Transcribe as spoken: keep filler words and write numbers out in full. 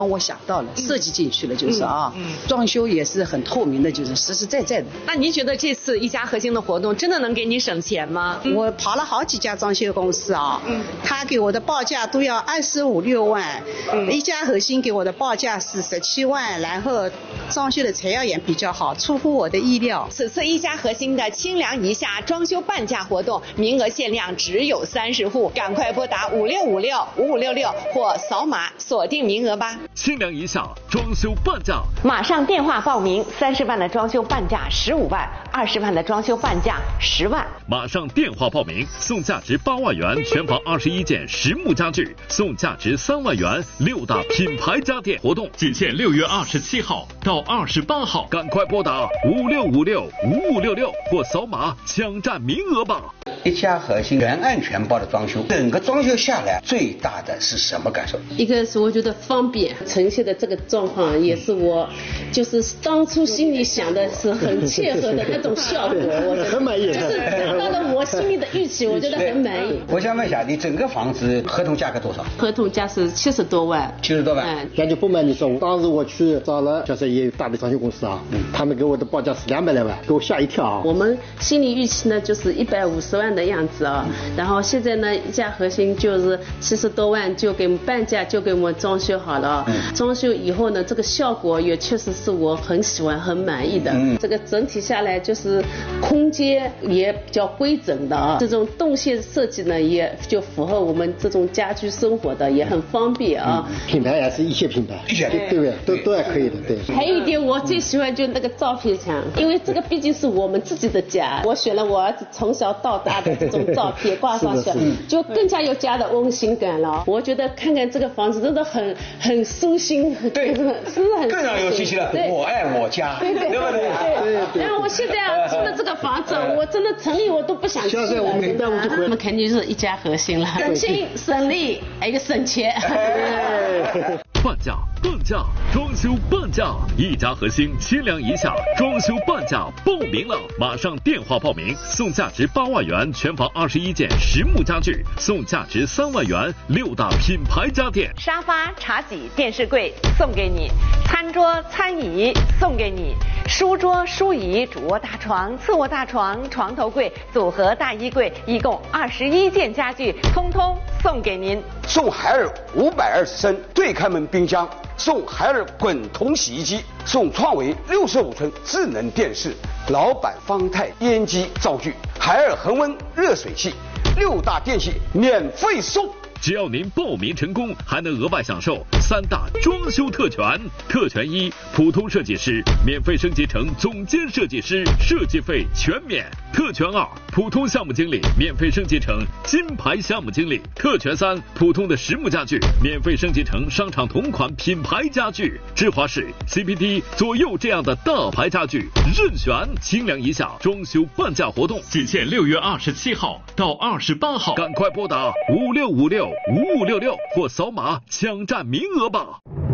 我想到了，设计进去了，就是啊，嗯嗯、装修也是很透明的，就是实实在在的。 那您觉得这次一家核心的活动真的能给你省钱吗？ 嗯、我跑了好几家装修公司啊，嗯、他给我的报价都要二十五六万，嗯、一家核心给我的报价是十七万，然后装修的材料也比较好，出乎我的意料。 此次一家核心的清凉一下装修半价活动，名额限量只有三十户，赶快拨打五六五六五五六六或扫码锁定名额吧。 清凉一下装修半价， 马上电话报名，三十万的装修半价十五万，二十万的装修半价十万。 马上电话报名，送价值八万元全房二十一件实木家具，送价值三万元六大品牌家电。活动仅限六月二十七号到二十八号，赶快拨打五六五六五五六六或扫码抢占名额吧。 一家核心全案全包的装修，整个装修下来最大的是什么感受？ 一个是我觉得方便，呈现的这个状况也是我就是当初心里想的是很切合的那种效果，我觉得很满意， 就是达到了我心里的预期，我觉得很满意。 我想问一下，你整个房子合同价格多少？ 合同价是七十多万。 七十多万。 嗯， 那就不瞒你说，当时我去找了，就是也有大的装修公司啊，嗯，他们给我的报价是两百来万，给我吓一跳啊。 我们心理预期呢就是一百五十万的样子啊，嗯、然后现在呢一家核心就是七十多万就给半价就给我们装修好了，嗯、装修以后呢这个效果也确实是我很喜欢很满意的，嗯、这个整体下来就是空间也比较规整的啊，这种动线设计呢也就符合我们这种家居生活的，也很方便啊。 嗯、品牌也是一些品牌， 一些对对不对？都都还可以的，对。 还有一点我最喜欢就是那个照片墙，因为这个毕竟是我们自己的家，我选了我儿子从小到大的这种照片挂上去，就更加有家的温馨感了。我觉得看看这个房子真的很很舒心， 对， 是不是很更让有信息了？我爱我家， 对对对不对？ 对。然后我现在啊住的这个房子，我真的城里我都不想去了。 现在我们明白我就回来， 那么肯定是一家核心了，省心省力，还有一个省钱。 半价半价装修半价，一家核心清凉一下装修半价报名了，马上电话报名，送价值八万元全房二十一件实木家具，送价值三万元六大品牌家电， 沙发、茶几、电视柜送给你，餐桌、餐椅送给你，书桌、书椅、主卧大床、次卧大床、床头柜、组合大衣柜，一共二十一件家具，通通送给您。 送海尔五百二十升对开门冰箱，送海尔滚筒洗衣机，送创维六十五寸智能电视，老板方太烟机灶具，海尔恒温热水器，六大电器免费送。 只要您报名成功，还能额外享受三大装修特权。特权一，普通设计师免费升级成总监设计师，设计费全免。特权二，普通项目经理免费升级成金牌项目经理。特权三，普通的实木家具免费升级成商场同款品牌家具。芝华士、C P D、左右这样的大牌家具任选。清凉一下装修半价活动仅限六月二十七号到二十八号，赶快拨打五六五六五五六六或扫码抢占名额吧。